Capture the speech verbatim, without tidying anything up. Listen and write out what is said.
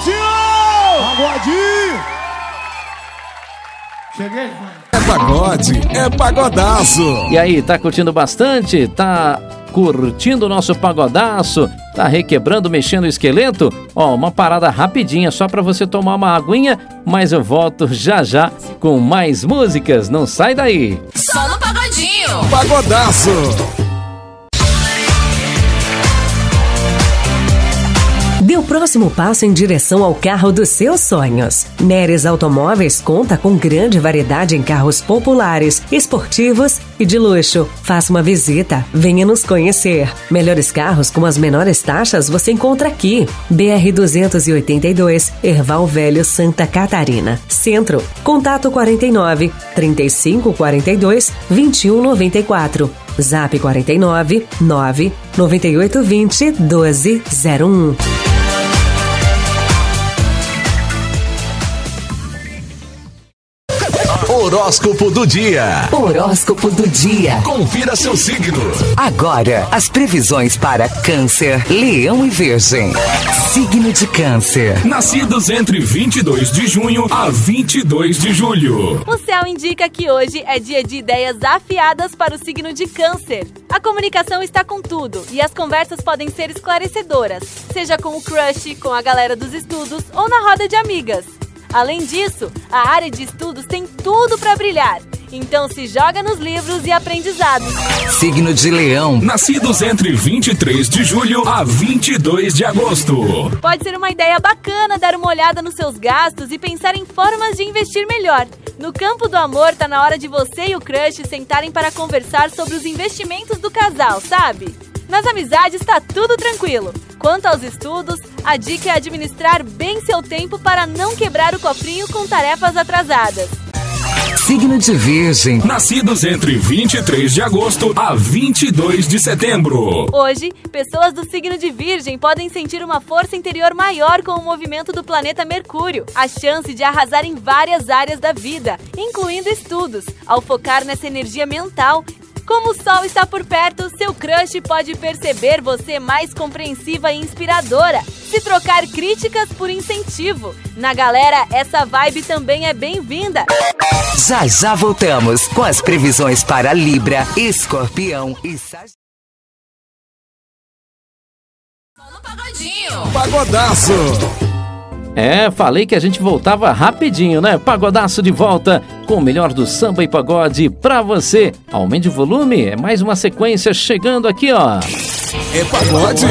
Pagodinho! Pagodinho! Cheguei. É pagode, é pagodaço. E aí, tá curtindo bastante? Tá curtindo o nosso pagodaço? Tá requebrando, mexendo o esqueleto? Ó, uma parada rapidinha só pra você tomar uma aguinha, mas eu volto já já com mais músicas. Não sai daí. Só no Pagodinho. Pagodaço. Dê o próximo passo em direção ao carro dos seus sonhos. Neres Automóveis conta com grande variedade em carros populares, esportivos e de luxo. Faça uma visita, venha nos conhecer. Melhores carros com as menores taxas você encontra aqui. B R duzentos e oitenta e dois, Erval Velho, Santa Catarina. Centro, contato quarenta e nove, trinta e cinco quarenta e dois, vinte e um noventa e quatro. Zap quarenta e nove, nove, noventa e oito vinte, doze zero um. Horóscopo do dia. Horóscopo do dia. Confira seu signo. Agora, as previsões para Câncer, Leão e Virgem. Signo de Câncer. Nascidos entre vinte e dois de junho a vinte e dois de julho. O céu indica que hoje é dia de ideias afiadas para o signo de Câncer. A comunicação está com tudo e as conversas podem ser esclarecedoras, seja com o crush, com a galera dos estudos ou na roda de amigas. Além disso, a área de estudos tem tudo para brilhar. Então se joga nos livros e aprendizados. Signo de Leão. Nascidos entre vinte e três de julho a vinte e dois de agosto. Pode ser uma ideia bacana dar uma olhada nos seus gastos e pensar em formas de investir melhor. No campo do amor, tá na hora de você e o crush sentarem para conversar sobre os investimentos do casal, sabe? Nas amizades tá tudo tranquilo. Quanto aos estudos, a dica é administrar bem seu tempo para não quebrar o cofrinho com tarefas atrasadas. Signo de Virgem. Nascidos entre vinte e três de agosto a vinte e dois de setembro. Hoje, pessoas do signo de Virgem podem sentir uma força interior maior com o movimento do planeta Mercúrio. A chance de arrasar em várias áreas da vida, incluindo estudos, ao focar nessa energia mental. Como o sol está por perto, seu crush pode perceber você mais compreensiva e inspiradora, se trocar críticas por incentivo. Na galera, essa vibe também é bem-vinda. Já já voltamos com as previsões para Libra, Escorpião e Sagitário. Só no Pagodinho. Pagodaço. É, falei que a gente voltava rapidinho, né? Pagodaço de volta com o melhor do samba e pagode pra você. Aumente o volume, é mais uma sequência chegando aqui, ó. É pagode,